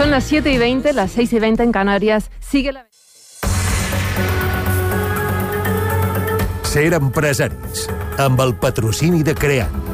Son las 7:20, las 6:20 en Canarias. Sigue la... Ser empresaris, amb el patrocini de Creant,